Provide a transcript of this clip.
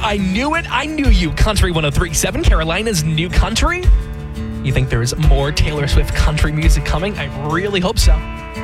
I knew it. I knew you. Country 103.7, Carolina's new country. You think there's more Taylor Swift country music coming? I really hope so.